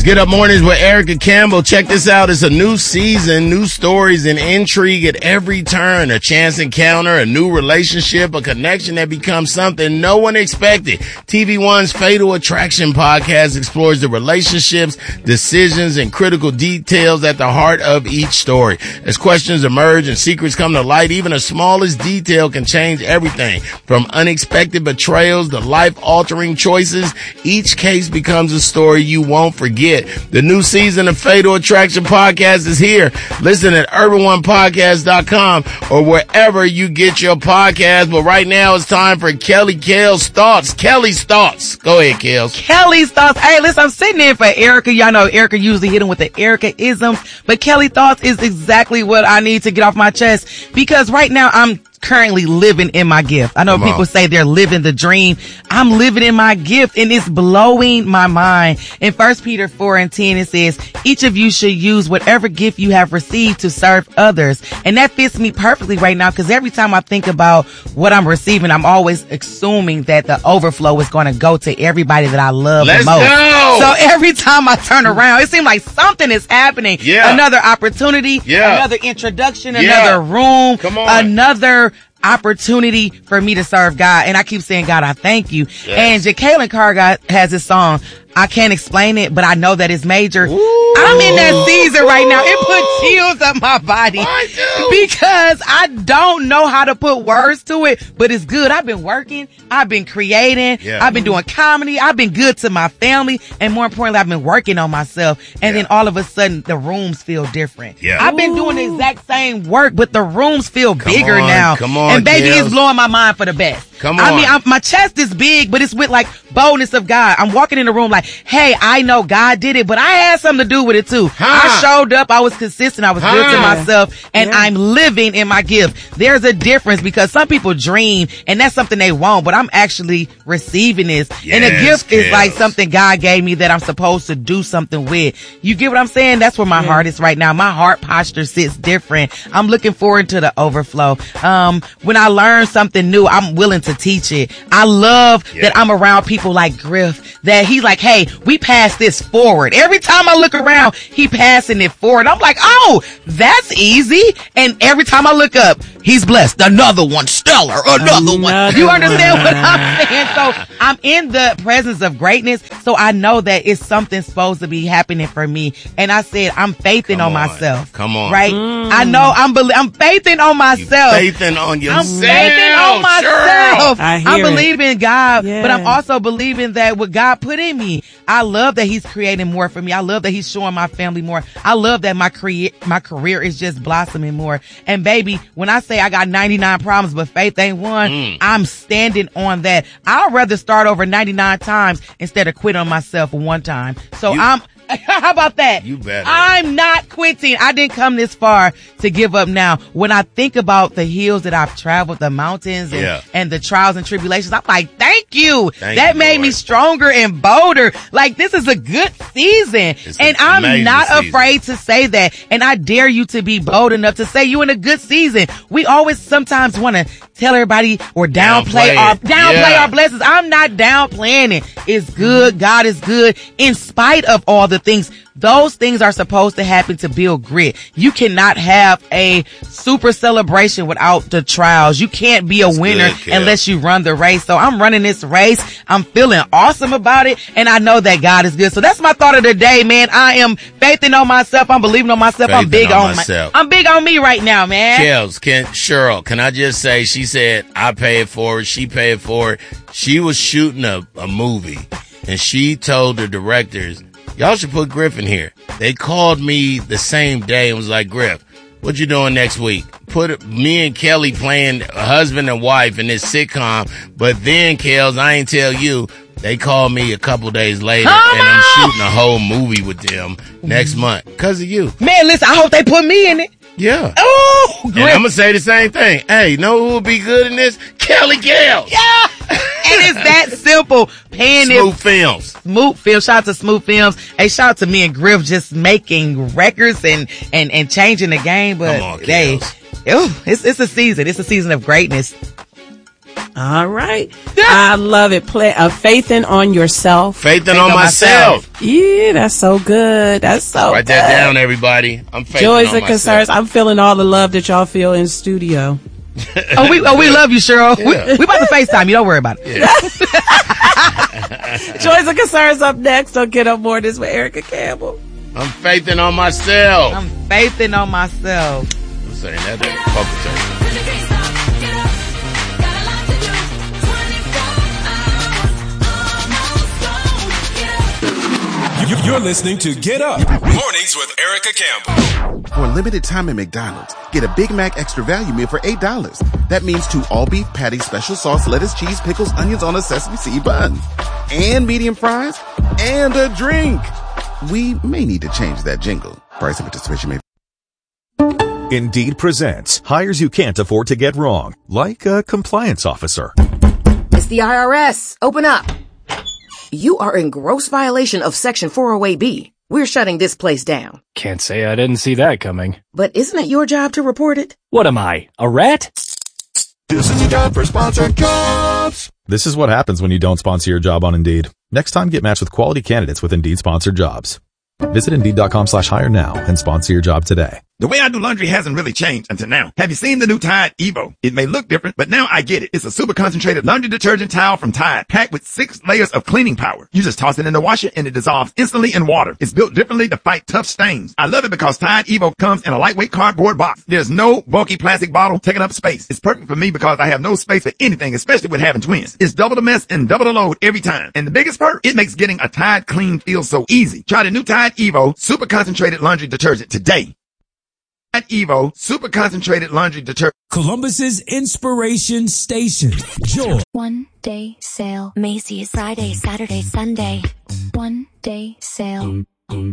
Get Up Mornings with Erica Campbell. Check this out. It's a new season, new stories and intrigue at every turn. A chance encounter, a new relationship, a connection that becomes something no one expected. TV One's Fatal Attraction podcast explores the relationships, decisions, and critical details at the heart of each story. As questions emerge and secrets come to light, even the smallest detail can change everything. From unexpected betrayals to life-altering choices, each case becomes a story you won't forget. The new season of Fatal Attraction podcast is here. Listen at urbanonepodcast.com or wherever you get your podcast. But right now it's time for Kelly Kale's thoughts. Kelly's thoughts. Go ahead, Kales. Kelly's thoughts. Hey, listen, I'm sitting in for Erica. Y'all know Erica usually hit him with the Erica-isms, but Kelly thoughts is exactly what I need to get off my chest, because right now I'm currently living in my gift. I know people say they're living the dream. I'm living in my gift, and it's blowing my mind. In 1 Peter 4:10, it says, each of you should use whatever gift you have received to serve others. And that fits me perfectly right now, because every time I think about what I'm receiving, I'm always assuming that the overflow is going to go to everybody that I love the most. Go! So every time I turn around, it seems like something is happening. Yeah. Another opportunity, another introduction, another room, another opportunity for me to serve God. And I keep saying, God, I thank you. Yes. And Jacqueline Carr has this song, I can't explain it, but I know that it's major. Ooh. I'm in that season right now. It put chills up my body. I do. Because I don't know how to put words to it, but it's good. I've been working. I've been creating. Yeah. I've been doing comedy. I've been good to my family. And more importantly, I've been working on myself. And then all of a sudden, the rooms feel different. Yeah. I've been doing the exact same work, but the rooms feel bigger now. Come on, and baby, it's blowing my mind for the best. Come on. I mean, my chest is big, but it's with like boldness of God. I'm walking in the room like, hey, I know God did it, but I had something to do with it too. I showed up. I was consistent. I was good to myself, and I'm living in my gift. There's a difference, because some people dream and that's something they want, but I'm actually receiving this. Yes, and a gift is like something God gave me that I'm supposed to do something with. You get what I'm saying? That's where my heart is right now. My heart posture sits different. I'm looking forward to the overflow. When I learn something new, I'm willing to teach it. I love that I'm around people like Griff, that he's like, hey, we pass this forward. Every time I look around, he passing it forward. I'm like, oh, that's easy. And every time I look up, he's blessed. Another one, stellar, another one. You understand what I'm saying? So I'm in the presence of greatness. So I know that it's something supposed to be happening for me. And I said, I'm faithing on myself. Come on. Right? I know I'm faithing on myself. You're faithing on yourself. I'm faithing on myself. I believe in God, but I'm also believing that what God put in me, I love that he's creating more for me. I love that he's showing my family more. I love that my career is just blossoming more. And baby, when I say I got 99 problems, but faith ain't one, I'm standing on that. I'd rather start over 99 times instead of quit on myself one time. So how about that? You better. I'm not quitting. I didn't come this far to give up now. When I think about the hills that I've traveled, the mountains and the trials and tribulations, I'm like, thank you. That made me stronger and bolder. Like, this is a good season. And I'm not afraid to say that. And I dare you to be bold enough to say you in a good season. We always sometimes want to tell everybody or downplay our blessings. I'm not downplaying it. It's good. God is good in spite of all the things. Those things are supposed to happen to build grit. You cannot have a super celebration without the trials. You can't be a winner unless you run the race. So I'm running this race. I'm feeling awesome about it. And I know that God is good. So that's my thought of the day, man. I am faithing on myself. I'm believing on myself. I'm big on myself. I'm big on me right now, man. Cheryl, can I just say, she said, I paid for it. She paid for it. She was shooting a movie, and she told the directors, y'all should put Griff in here. They called me the same day and was like, Griff, what you doing next week? Put me and Kelly playing husband and wife in this sitcom. But then, Kels, I ain't tell you, they called me a couple days later, and I'm shooting a whole movie with them next month because of you. Man, listen, I hope they put me in it. Yeah. Oh, and I'm going to say the same thing. Hey, know who will be good in this? Kelly Kels. Yeah. And it's that simple. Smooth Films. Smooth Films. Shout out to Smooth Films. Hey, shout out to me and Griff just making records and changing the game. But come on, hey, it's a season. It's a season of greatness. All right. I love it. Faithing on yourself. Faithing on myself. Yeah, that's so good. That's so Write that down, everybody. I'm faithing Joys on and concerns. I'm feeling all the love that y'all feel in studio. we love you, Cheryl. Yeah. We about to FaceTime you. Don't worry about it. Yeah. Joys and concerns up next. Don't Get Up More. This with Erica Campbell. I'm faithing on myself. I'm faithing on myself. I'm saying that puppet You're listening to Get Up Mornings with Erica Campbell. For a limited time at McDonald's, get a Big Mac Extra Value Meal for $8. That means 2 all-beef patties, special sauce, lettuce, cheese, pickles, onions on a sesame seed bun, and medium fries, and a drink. We may need to change that jingle. Price and participation may... Indeed presents hires you can't afford to get wrong, like a compliance officer. It's the IRS. Open up. You are in gross violation of Section 408B. We're shutting this place down. Can't say I didn't see that coming. But isn't it your job to report it? What am I, a rat? This is your job for sponsored jobs. This is what happens when you don't sponsor your job on Indeed. Next time, get matched with quality candidates with Indeed sponsored jobs. Visit Indeed.com/hire now and sponsor your job today. The way I do laundry hasn't really changed until now. Have you seen the new Tide Evo? It may look different, but now I get it. It's a super concentrated laundry detergent towel from Tide, packed with 6 layers of cleaning power. You just toss it in the washer and it dissolves instantly in water. It's built differently to fight tough stains. I love it because Tide Evo comes in a lightweight cardboard box. There's no bulky plastic bottle taking up space. It's perfect for me because I have no space for anything, especially with having twins. It's double the mess and double the load every time. And the biggest perk, it makes getting a Tide clean feel so easy. Try the new Tide Evo super concentrated laundry detergent today. Tide Evo super concentrated laundry detergent. Columbus's inspiration station. Joy. One day sale. Macy's. Friday, Saturday, Sunday. One day sale.